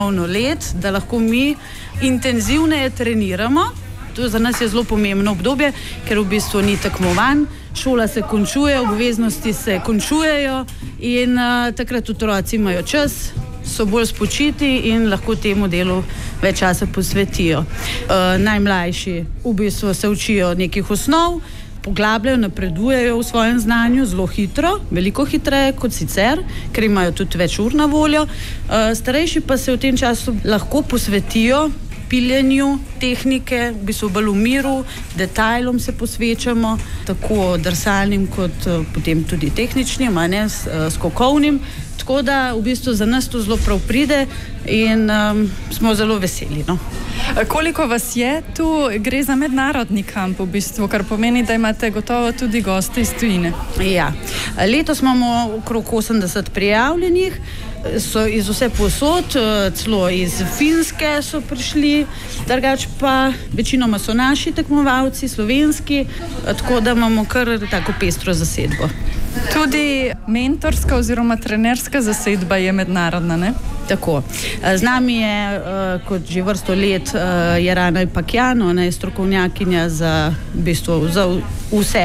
let, da lahko mi intenzivneje treniramo. To za nas je zelo pomembno obdobje, ker v bistvu ni tekmovanj, šola se končuje, obveznosti se končujejo in takrat otroci imajo čas, so bolj spočiti in lahko temu delu več časa posvetijo. Najmlajši v bistvu se učijo nekih osnov, poglabljajo, napredujejo v svojem znanju zelo hitro, veliko hitreje kot sicer, ker imajo tudi več ur na voljo. Starejši pa se v tem času lahko posvetijo piljenju tehnike, v bistvu bolj v miru, detajlom se posvečamo, tako drsalnim kot potem tudi tehničnim, a ne skokovnim. Tako da v bistvu za nas to zelo prav pride in smo zelo veseli. No. Koliko vas je tu? Gre za mednarodni kamp v bistvu, kar pomeni, da imate gotovo tudi goste iz tujine. Ja, letos imamo okrog 80 prijavljenih, so iz vse povsod, celo iz Finske so prišli, drugače pa večinoma so naši tekmovalci, slovenski, tako da imamo kar tako pestro zasedbo. Tudi mentorska oziroma trenerska zasedba je mednarodna, ne? Tako. Z nami je kot že vrsto let Jarana Ipakjan, ona je strokovnjakinja za, v bistvu, za vse,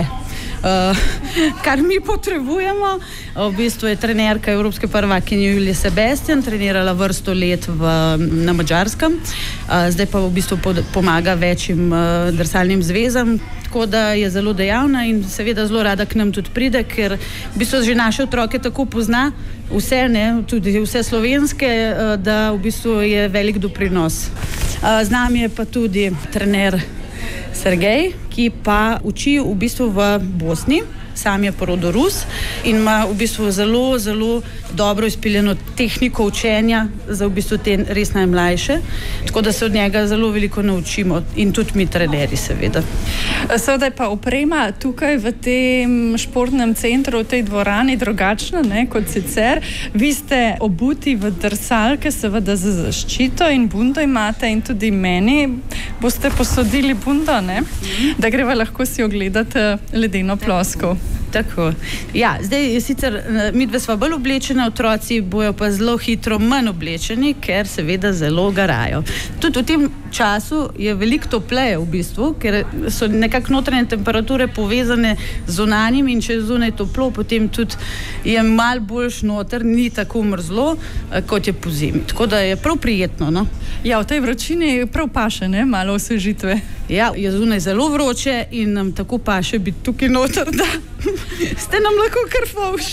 kar mi potrebujemo. V bistvu je trenerka evropske prvakinje Julije Sebastian, trenirala vrsto let na Madžarskem, zdaj pa v bistvu pomaga večjim drsalnim zvezam, tako da je zelo dejavna in seveda zelo rada k nam tudi pride, ker v bistvu že naše otroke tako pozna, vse, ne, tudi vse slovenske, da v bistvu je velik doprinos. Z nami je pa tudi trener Sergej, ki pa uči v bistvu v Bosni, sam je porodorus in ima v bistvu zelo, zelo dobro izpiljeno tehniko učenja za v bistvu te res najmlajše, tako da se od njega zelo veliko naučimo in tudi mi trenerji seveda. Seveda pa oprema tukaj v tem športnem centru, v tej dvorani drugačna, ne, kot sicer. Vi ste obuti v drsalke, seveda za zaščito in bundo imate in tudi meni boste posodili bundo, ne, da greva lahko si ogledati ledeno ploskov. Tako. Ja, zdaj sicer mi dve sva bolj oblečene, otroci bojo pa zelo hitro manj oblečeni, ker seveda zelo garajo. Tudi v tem času je veliko topleje v bistvu, ker so nekako notranje temperature povezane z zunanjim in če je zunaj toplo, potem tudi je malo boljš noter, ni tako mrzlo, kot je po zimi. Tako da je prav prijetno, no. Ja, v tej vročini prav paše, ne, malo osvežitve. Ja, je zunaj zelo vroče in nam tako paše biti tukaj noter, da ste nam lahko kar fovš.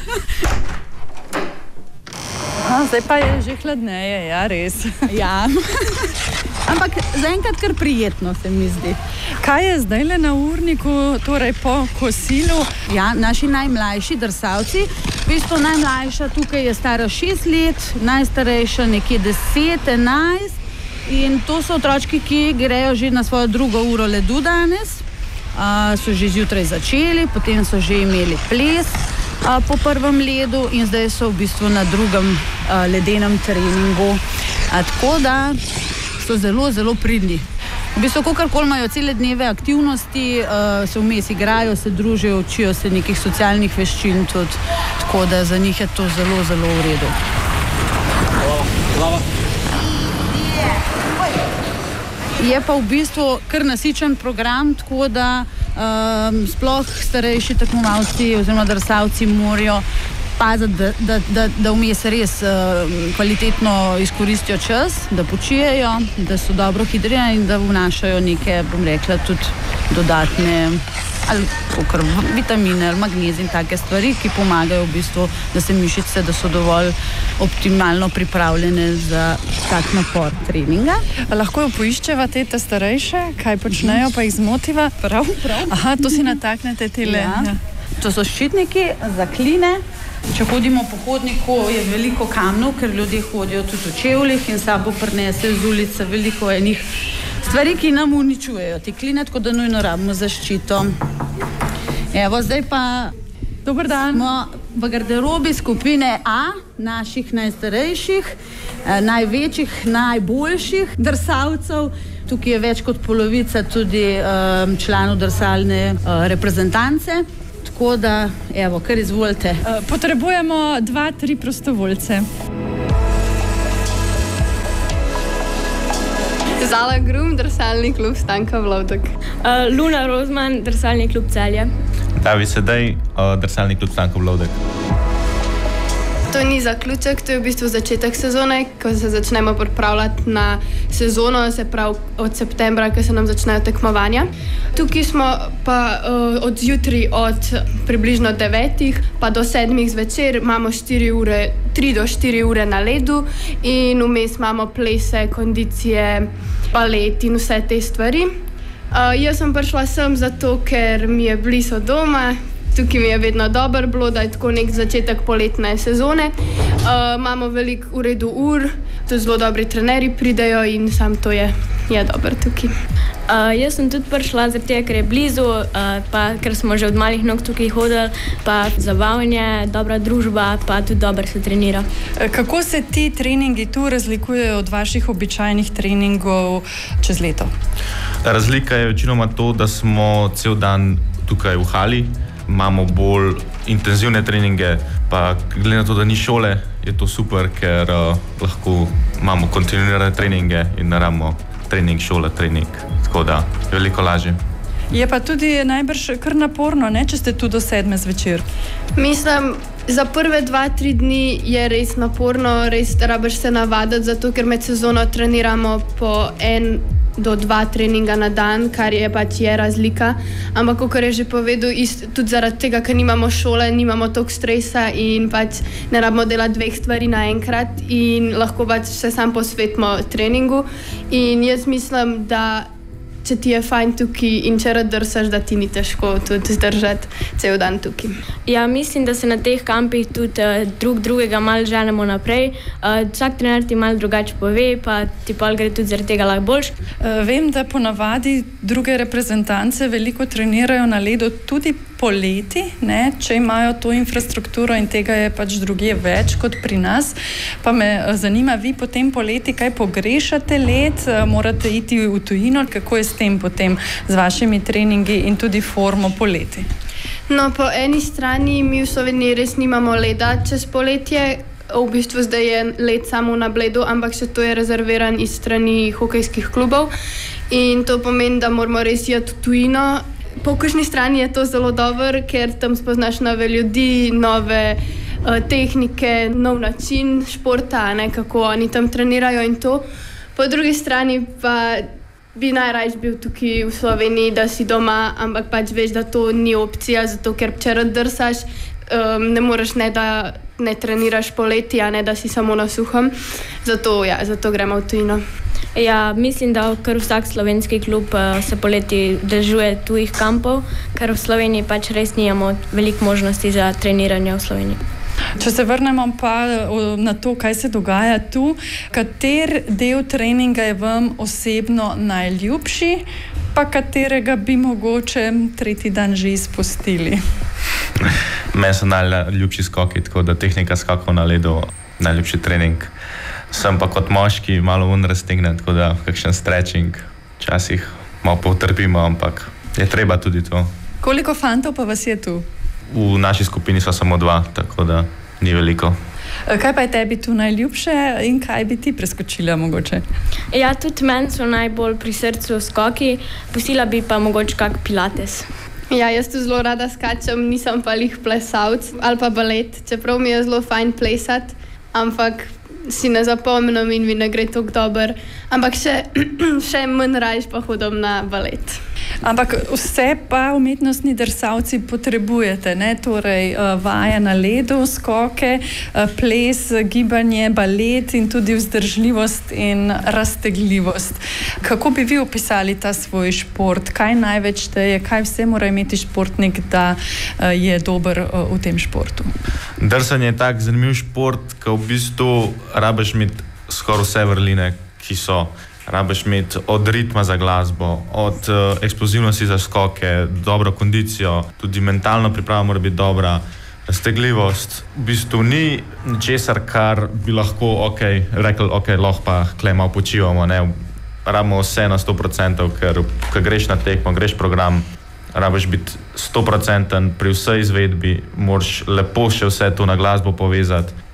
Zdaj pa je že hladneje, ja, res. Ja, ampak zaenkrat kar prijetno se mi zdi. Kaj je zdaj le na urniku, torej po kosilu? Ja, naši najmlajši drsalci, v bistvu najmlajša tukaj je stara 6 let, najstarejša nekje 10, 11 in to so otročki, ki grejo že na svojo drugo uro ledu danes. So že zjutraj začeli, potem so že imeli ples po prvem ledu in zdaj so v bistvu na drugem ledenem treningu. Tako da so zelo, zelo pridni. V bistvu, kakorkoli imajo cele dneve aktivnosti, se vmes igrajo, se družijo, učijo se nekih socialnih veščin tudi, tako da za njih je to zelo, zelo v redu. Hvala. Je pa v bistvu kar nasičen program, tako da sploh starejši tekmovalci oziroma drsalci morajo paziti, da vmes res kvalitetno izkoristijo čas, da počijejo, da so dobro hidrirani in da vnašajo neke, bom rekla, tudi dodatne ali vitamine ali magnezij in take stvari, ki pomagajo v bistvu, da se mišice, da so dovolj optimalno pripravljene za tak napor treninga. Lahko jo poiščeva te starejše, kaj počnejo, pa jih zmotiva? Prav. Aha, to si nataknete tele. Ja. To so ščitniki za kline. Če hodimo po hodniku, je veliko kamnov, ker ljudje hodijo tudi v čevljih in sabo prinesejo z ulice veliko enih stvari, ki nam uničujejo te kline, tako da nujno rabimo zaščito. Evo, zdaj pa dober dan. Smo v garderobi skupine A, naših najstarejših, največjih, najboljših drsalcev. Tukaj je več kot polovica tudi članov drsalne reprezentance. Tako da, evo, kar izvolite. Potrebujemo 2-3 prostovoljce. Zala Grum, drsalni klub Stanka Vlovdek. Luna Rozman, drsalni klub Celje. David Sedej, drsalni klub Stanka Vlovdek. To ni zaključek, to je v bistvu začetek sezone, ko se začnemo pripravljati na sezono, se pravi od septembra, ko se nam začnejo tekmovanja. Tukaj smo pa od zjutraj od približno 9 pa do 7 zvečer, imamo 3 do 4 ure na ledu in vmes imamo plese, kondicije, balet in vse te stvari. Jaz sem prišla sem zato, ker mi je blizu doma. Tukaj mi je vedno dobro bilo, da je tako nek začetek poletne sezone. Imamo veliko v redu ur, tudi zelo dobri trenerji pridejo in sam to je dobro tukaj. Jaz sem tudi prišla zaradi tega, ker je blizu, pa ker smo že od malih nog tukaj hodili, pa zabavanje, dobra družba, pa tudi dobro se trenira. Kako se ti treningi tu razlikujejo od vaših običajnih treningov čez leto? Razlika je večinoma to, da smo cel dan tukaj v hali, imamo bolj intenzivne treninge, pa glede na to, da ni šole, je to super, ker lahko imamo kontinuirane treninge in ne rabimo trening, šola, trening, tako da je veliko lažje. Je pa tudi najbrž kar naporno, ne, če ste tu do 7 zvečer? Mislim, za prve 2-3 dni je res naporno, res rabiš se navaditi, zato ker med sezono treniramo po 1 do 2 treninga na dan, kar je pač razlika. Ampak, kot je že povedal, tudi zaradi tega, ker nimamo šole, nimamo toliko stresa in pač ne rabimo delati 2 stvari naenkrat in lahko pač se sam posvetimo treningu. In jaz mislim, da če ti je fajn tukaj in če rad drsaš, da ti ni težko tudi zdržati cel dan tukaj. Ja, mislim, da se na teh kampih tudi drugega malo ženemo naprej. Vsak trener ti malo drugače pove, pa ti pol gre tudi zaradi tega lahko boljš. Vem, da ponavadi druge reprezentance veliko trenirajo na ledu tudi poleti, ne, če imajo to infrastrukturo in tega je pač drugje več kot pri nas. Pa me zanima, vi potem poleti kaj pogrešate led, morate iti v tujino, kako je s tem potem z vašimi treningi in tudi formo poleti? No, po eni strani mi v Sloveniji res nimamo leda čez poletje, v bistvu zdaj je led samo na Bledu, ampak še to je rezerviran iz strani hokejskih klubov in to pomeni, da moramo res iti v tujino. Po kakšni strani je to zelo dobro, ker tam spoznaš nove ljudi, nove tehnike, nov način športa, ne, kako oni tam trenirajo in to. Po drugi strani pa bi najrajši bil tukaj v Sloveniji, da si doma, ampak pač veš, da to ni opcija, zato ker če rad drsaš, ne moreš ne da ne treniraš poleti, a ne da si samo na suhem. Zato gremo v tujino. Ja, mislim, da kar vsak slovenski klub se poleti držuje tujih kampov, ker v Sloveniji pač res nimamo veliko možnosti za treniranje v Sloveniji. Če se vrnemo pa na to, kaj se dogaja tu, kater del treninga je vam osebno najljubši, pa katerega bi mogoče tretji dan že izpustili? Meni so najljubši skoki, tako da tehnika skakov na ledu, najljubši trening. Sem pa kot moški malo raztegnen, tako da kakšen stretching, včasih malo potrpimo, ampak je treba tudi to. Koliko fantov pa vas je tu? V naši skupini so samo 2, tako da ni veliko. Kaj pa je tebi tu najljubše in kaj bi ti preskočila mogoče? Ja, tudi meni so najbolj pri srcu skoki, pustila bi pa mogoče kak pilates. Ja, jaz tu zelo rada skačem, nisem pa lih plesalc ali pa balet, čeprav mi je zelo fajn plesati, ampak si ne zapomnim in mi ne gre tako dobro, ampak še manj rajš pa hodim na balet. Ampak vse pa umetnostni drsalci potrebujete, ne? Torej vaja na ledu, skoke, ples, gibanje, balet in tudi vzdržljivost in raztegljivost. Kako bi vi opisali ta svoj šport? Kaj največ teje, kaj vse mora imeti športnik, da je dober v tem športu? Drsanje je tak zanimiv šport, ko v bistvu rabiš imeti skoraj vse vrline, ki so. Rabiš imeti od ritma za glasbo, od eksplozivnosti za skoke, dobro kondicijo, tudi mentalno priprava mora biti dobra, raztegljivost. V bistvu ni ničesar, kar bi lahko rekel, lahko pa tle malo počivamo, ne. Rabimo vse na 100%, ker ko greš na tekmo, greš program, rabiš biti 100% pri vsej izvedbi, moraš lepo še vse to na glasbo povezati.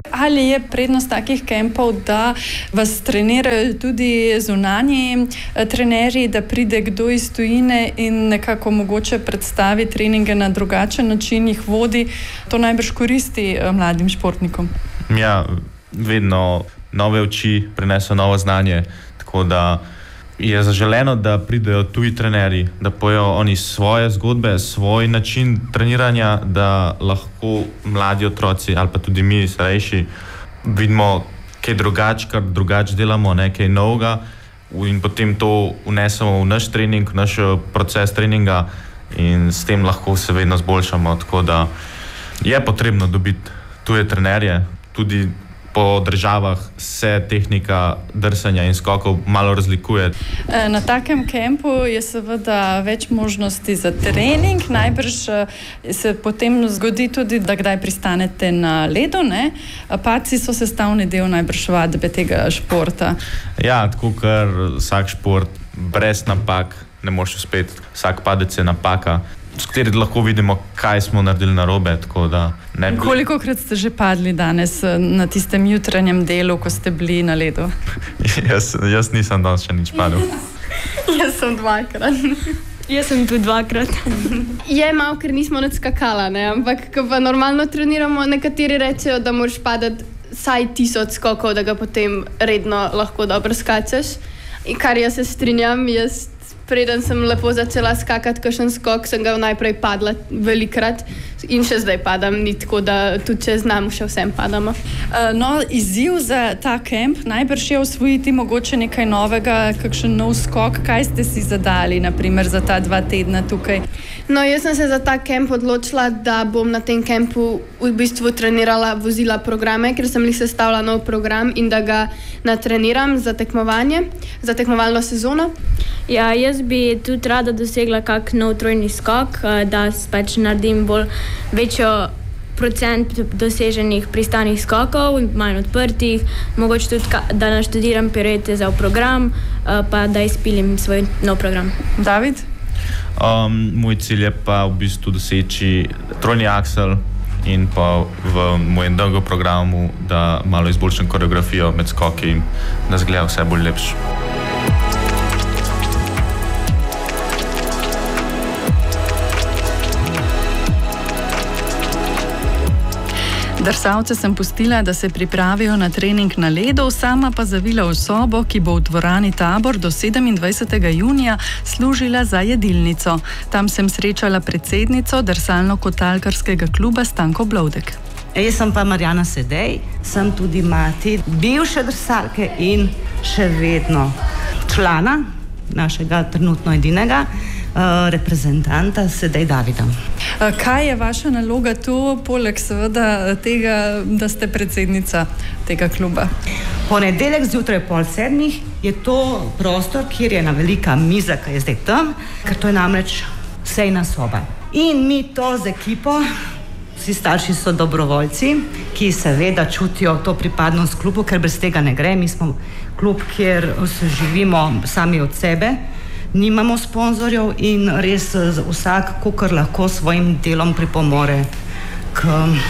Ali je prednost takih kempov, da vas trenirajo tudi zunanji trenerji, da pride kdo iz tujine in nekako mogoče predstavi treninge na drugačen način, jih vodi? To najbrž koristi mladim športnikom. Ja, vedno nove oči prineso novo znanje, tako da je zaželeno, da pridejo tuji trenerji, da pojejo oni svoje zgodbe, svoj način treniranja, da lahko mladi otroci ali pa tudi mi, starejši, vidimo kaj drugače delamo, nekaj novega in potem to vnesemo v naš trening, v naš proces treninga in s tem lahko se vedno zboljšamo. Tako da je potrebno dobiti tuje trenerje, tudi po državah se tehnika drsanja in skokov malo razlikuje. Na takem kempu je seveda več možnosti za trening. Najbrž se potem zgodi tudi, da kdaj pristanete na ledu, ne? Padci so sestavni del najbrž vadbe tega športa. Ja, tako ker vsak šport brez napak ne moreš uspeti. Vsak padec je napaka, s kateri lahko vidimo, kaj smo naredili narobe. Kolikokrat ste že padli danes na tistem jutranjem delu, ko ste bili na ledu? Jaz nisem danes še nič padel. Jaz sem 2-krat. Jaz sem tudi 2-krat. Je malo, ker nismo nič skakala, ne? Ampak ko pa normalno treniramo, nekateri rečejo, da moraš padati vsaj 1000 skokov, da ga potem redno lahko dobro skačeš. In kar jaz se strinjam, preden sem lepo začela skakati kakšen skok, sem ga najprej padla velikrat in še zdaj padam, ni tako, da tudi če znam, še vsem padamo. No, izziv za ta kemp najbrž je osvojiti mogoče nekaj novega, kakšen nov skok. Kaj ste si zadali, naprimer, za ta 2 tedna tukaj? No, jaz sem se za ta kemp odločila, da bom na tem kempu v bistvu trenirala, vozila programe, ker sem jih sestavila nov program in da ga natreniram za tekmovanje, za tekmovalno sezono. Ja, jaz bi tudi rada dosegla kak nov trojni skok, da pač naredim večjo procent doseženih pristanih skokov, manj odprtih, mogoče tudi, da naštudiram piruete za program, pa da izpilim svoj nov program. David? Moj cilj je pa v bistvu doseči trojni aksel in pa v mojem dolgem programu, da malo izboljšam koreografijo med skoki in da zgleda vse bolj lepše. Drsalce sem pustila, da se pripravijo na trening na ledu, sama pa zavila v sobo, ki bo v dvorani Tabor do 27. junija služila za jedilnico. Tam sem srečala predsednico drsalno-kotalkarskega kluba Stanko Blodek. Jaz sem pa Marjana Sedej, sem tudi mati bivše drsalke in še vedno člana našega trenutno edinega reprezentanta Sedej Davida. Kaj je vaša naloga tu, poleg seveda tega, da ste predsednica tega kluba? Ponedeljek zjutraj 6:30 je to prostor, kjer je ena velika miza, ki je zdaj tam, ker to je namreč sejna soba. In mi to z ekipo, vsi starši so dobrovoljci, ki seveda čutijo to pripadnost klubu, ker brez tega ne gre. Mi smo klub, kjer se živimo sami od sebe, nimamo sponzorjev in res vsak, kakor lahko svojim delom pripomore k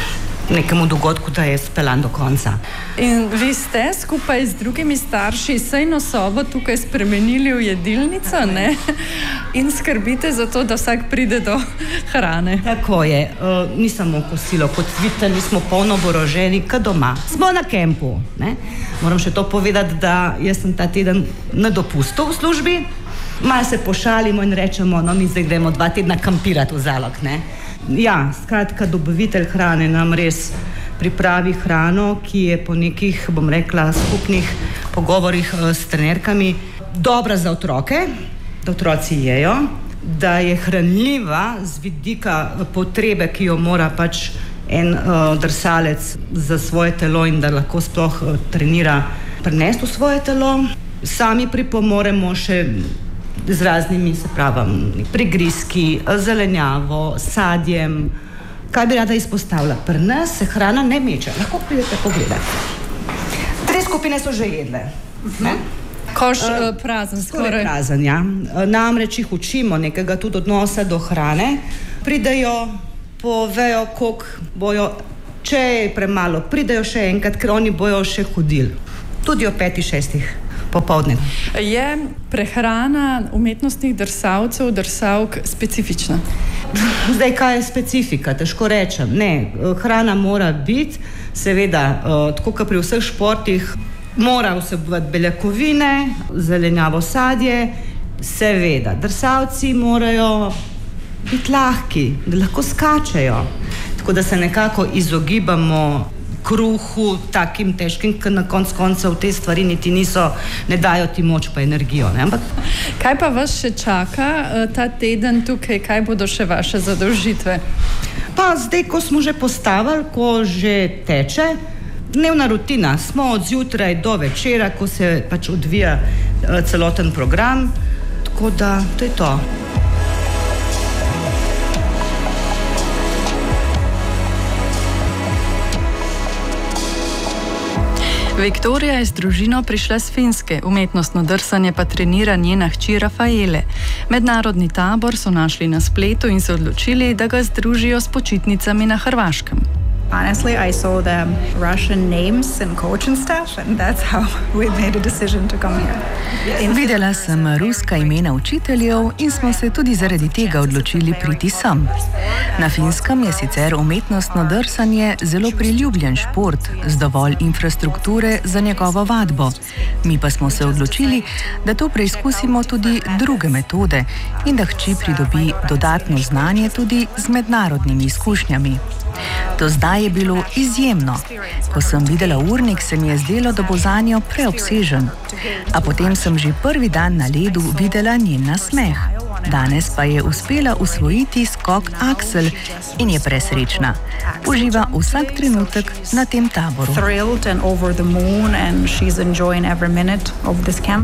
nekemu dogodku, da je speljan do konca. In vi ste skupaj z drugimi starši sejno sobo tukaj spremenili v jedilnico, ne? In skrbite za to, da vsak pride do hrane. Tako je, ni samo kosilo, kot vidite, mi smo polno oboroženi, kot doma. Smo na kempu, ne? Moram še to povedati, da jaz sem ta teden na dopustu v službi, malo se pošalimo in rečemo, no mi zdaj gremo 2 tedna kampirati v Zalog, ne? Ja, skratka, dobavitelj hrane nam res pripravi hrano, ki je po nekih, bom rekla, skupnih pogovorih s trenerkami dobra za otroke, da otroci jejo, da je hranljiva z vidika potrebe, ki jo mora pač en drsalec za svoje telo in da lahko sploh trenira prenesti v svoje telo. Sami pripomoremo še z raznimi, se pravi, prigrizki, zelenjavo, sadjem. Kaj bi rada izpostavila? Pri nas se hrana ne meče. Lahko pridete pogledati. 3 skupine so že jedle. Koš prazen, skoraj prazen, ja. Namreč jih učimo nekega tudi odnosa do hrane. Pridejo, povejo, koliko bojo Če je premalo, pridejo še enkrat, ker oni bojo še hodili. Tudi o 5-6 popoldne. Je prehrana umetnostnih drsalcev, drsalk specifična? Zdaj, kaj je specifika? Težko rečem. Ne, hrana mora biti, seveda, tako kot pri vseh športih, mora vsebovati beljakovine, zelenjavo sadje, seveda. Drsalci morajo biti lahki, da lahko skačejo. Tako da se nekako izogibamo kruhu, takim težkim, ker na koncu koncev te stvari niti ne dajo ti moč pa energijo. Ne? Ampak... Kaj pa vas še čaka ta teden tukaj? Kaj bodo še vaše zadolžitve? Pa zdaj, ko smo že postavili, ko že teče, dnevna rutina. Smo od zjutraj do večera, ko se pač odvija celoten program. Tako da, to je to. Viktorija je z družino prišla z Finske, umetnostno drsanje pa trenira njena hči Rafaele. Mednarodni tabor so našli na spletu in se odločili, da ga združijo s počitnicami na Hrvaškem. Honestly, I saw the Russian names and coach and stuff, and that's how we made a decision to come here. Videla sem ruska imena učiteljev in smo se tudi zaradi tega odločili priti sem. Na Finskem je sicer umetnostno drsanje zelo priljubljen šport z dovolj infrastrukture za njegovo vadbo. Mi pa smo se odločili, da to preizkusimo tudi druge metode in da hči pridobi dodatno znanje tudi z mednarodnimi izkušnjami. Do zdaj je bilo izjemno. Ko sem videla urnik, se mi je zdelo, da bo zanjo preobsežen. A potem sem že prvi dan na ledu videla njen nasmeh. Danes pa je uspela usvojiti skok Axel in je presrečna. Uživa vsak trenutek na tem taboru. Thrilled and over the moon and she's enjoying every minute of this camp.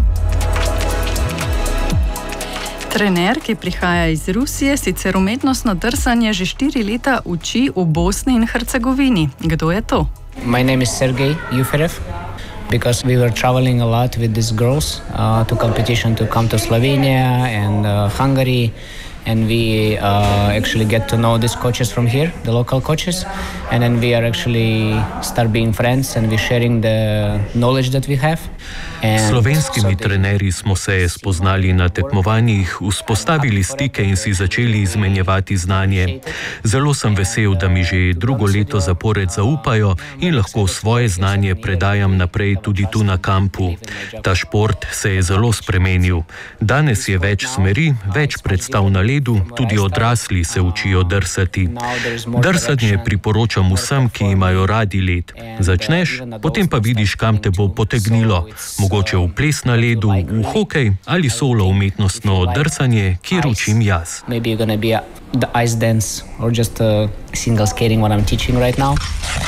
Trener, ki prihaja iz Rusije, sicer umetnostno drsanje že 4 leta uči v Bosni in Hercegovini. Kdo je to? My name is Sergey Yuferev. Because we were traveling a lot with these girls to competition to come to Slovenia and Hungary, and we actually get to know these coaches from here, the local coaches, and then we are actually start being friends and we sharing the knowledge that we have. S slovenskimi trenerji smo se spoznali na tekmovanjih, vzpostavili stike in si začeli izmenjevati znanje. Zelo sem vesel, da mi že drugo leto zapored zaupajo in lahko svoje znanje predajam naprej tudi tu na kampu. Ta šport se je zelo spremenil. Danes je več smeri, več predstav na ledu, tudi odrasli se učijo drsati. Drsanje priporočam vsem, ki imajo radi led. Začneš, potem pa vidiš, kam te bo potegnilo. Mogoče v ples na ledu, v hokej ali solo umetnostno drsanje, kjer učim jaz. Maybe you're gonna be the ice dance or just single skating what I'm teaching right now.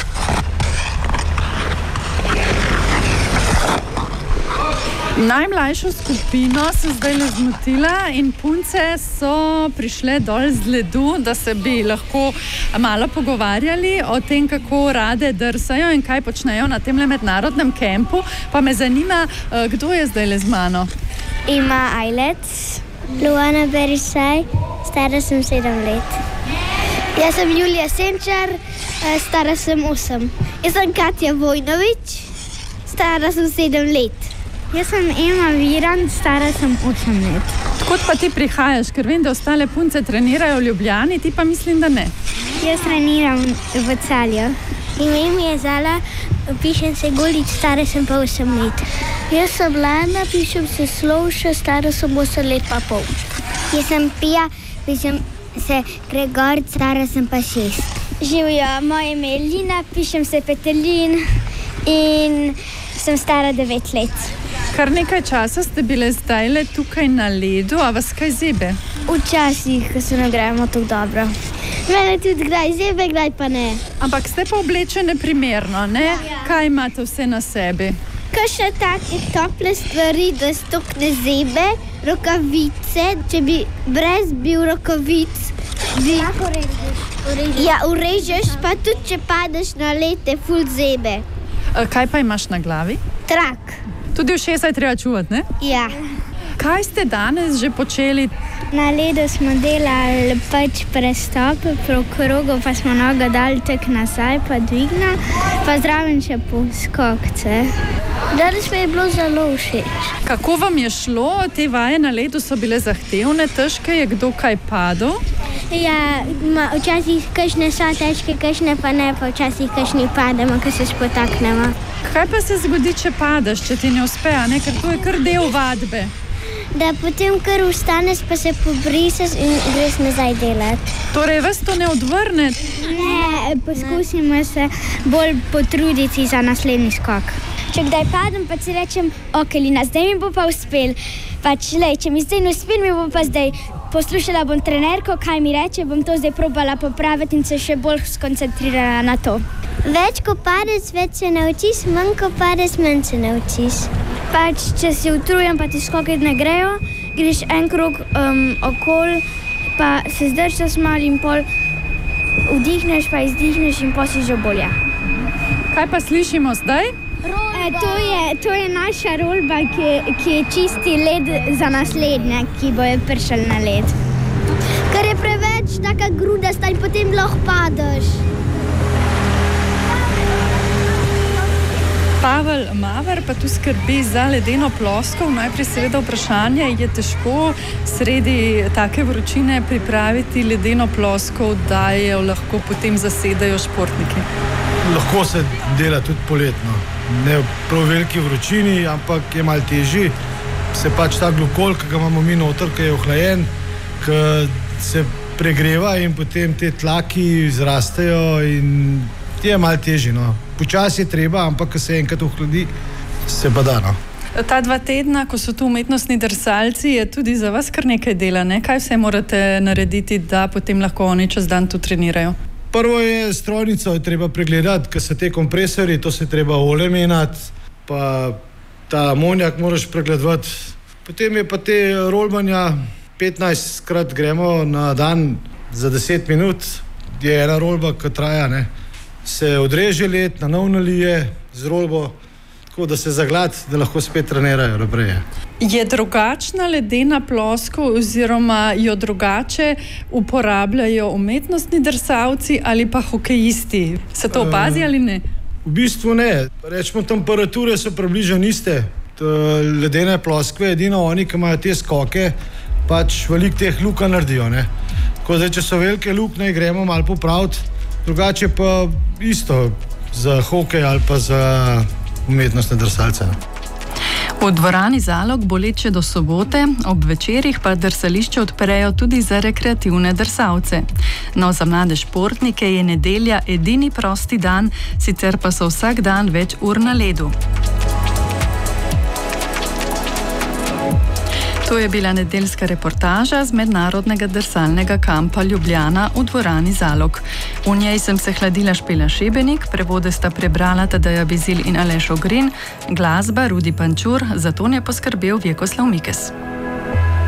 Najmlajšo skupino sem zdaj le zmotila in punce so prišle dol z ledu, da se bi lahko malo pogovarjali o tem, kako rade drsajo in kaj počnejo na tem mednarodnem kempu. Pa me zanima, kdo je zdaj le z mano? Ima Ajlec, Luana Berisaj, stara sem 7 let. Jaz sem Julija Senčar, stara sem 8. Jaz sem Katja Vojnovič, stara sem 7 let. Jaz sem Ema Viran, stara sem 8 let. Kod pa ti prihajaš, ker vem, da ostale punce trenirajo v Ljubljani, ti pa mislim, da ne. Jaz treniram v Celju. Ime mi je Zala, pišem se Golič, stara sem pa 8 let. Jaz sem Lana, pišem se Slovša, stara sem 8 let pa pol. Jaz sem Pija, pišem se Gregor, stara sem pa 6. Živijo, moje ime je Lina, pišem se Petelin in sem stara 9 let. Kar nekaj časa ste bile zdajle tukaj na ledu, a vas kaj zebe? Včasih, ko se ne gremo tako dobro. Mene tudi kdaj zebe, kdaj pa ne. Ampak ste pa oblečene primerno, ne? Ja. Kaj imate vse na sebi? Kakšne take tople stvari, da stokne zebe, rokavice, če bi brez bil rokavic, bi... Lahko urežeš. Ja, urežeš, pa tudi če padeš na led, te ful zebe. Kaj pa imaš na glavi? Trak. Tudi ušesa je treba čuvati, ne? Ja. Kaj ste danes že počeli? Na ledu smo delali pač prestope, po krogu pa smo nogo dali tak nazaj, pa dvignali, pa zraven še poskokce. Danes mi je bilo zelo všeč. Kako vam je šlo? Te vaje na ledu so bile zahtevne, težke, je kdo kaj padel? Ja, včasih kakšne so težke, kakšne pa ne, pa včasih kakšni pademo, ko se spotaknemo. Kaj pa se zgodi, če padeš, če ti ne uspe, ne? Ker to je kar del vadbe. Da potem kar vstaneš, pa se pobriseš in greš nazaj delati. Torej, vas to ne odvrne? Ne, poskusimo se bolj potruditi za naslednji skok. Če kdaj padem, pa si rečem, Lina, zdaj mi bo pa uspel. Pač, če mi zdaj ne uspel, mi bo pa zdaj poslušala bom trenerko, kaj mi reče, bom to zdaj probala popraviti in se še bolj skoncentrirala na to. Več ko padeš, več se naučiš, manj ko padeš, manj se naučiš. Pač, če si utrujen, pa ti skoki ne grejo, greš en krog okol, pa se zdržaš malo in pol vdihneš, pa izdihneš in pol si že bolje. Kaj pa slišimo zdaj? To je naša rolba, ki je čisti led za naslednje, ki bojo prišli na led. Ker je preveč taka grudasta in potem lahko padeš. Pavel Maver pa tu skrbi za ledeno ploskov. Najprej seveda vprašanje, je težko sredi take vročine pripraviti ledeno ploskov, da jo lahko potem zasedajo športniki. Lahko se dela tudi poletno. Ne v prav veliki vročini, ampak je malo težji. Se pač ta glukol, ki ga imamo mi noter, ki je ohlajen, ki se pregreva in potem te tlaki zrastejo in je malo težji. No. Počasi je treba, ampak ko se enkrat ohladi, se pa da. No. Ta 2 tedna, ko so tu umetnostni drsalci, je tudi za vas kar nekaj dela, ne? Kaj vse morate narediti, da potem lahko oni čez dan tu trenirajo? Prvo je strojnico, je treba pregledati, ker so te kompresorji, to se treba olje menjati, pa ta amonijak moraš pregledovati. Potem je pa te rolbanja, 15krat gremo na dan za 10 minut, je ena rolba, ki traja, ne. Se odreže led, na nov nalije z rolbo, tako da se zaglad, da lahko spet trenirajo naprej. Je drugačna ledena ploskov oziroma jo drugače uporabljajo umetnostni drsalci ali pa hokejisti? Se to opazi ali ne? V bistvu ne. Rečemo, temperature so približno iste. Ledene ploskve, edino oni, ki imajo te skoke, pač veliko teh luka naredijo. Ne? Tako da, če so velike lukne, gremo malo popraviti, drugače pa isto za hokej ali pa za umetnostne drsalce. V dvorani Zalog bo leče do sobote, ob večerih pa drsališče odprejo tudi za rekreativne drsalce. No, za mlade športnike je nedelja edini prosti dan, sicer pa so vsak dan več ur na ledu. To je bila nedeljska reportaža z mednarodnega drsalnega kampa Ljubljana v dvorani Zalog. V njej sem se hladila Špela Šebenik, prevode sta prebrala Tadeja Bizilj in Aleš Ogrin, glasba Rudi Pančur, za ton je poskrbel Vjekoslav Mikes.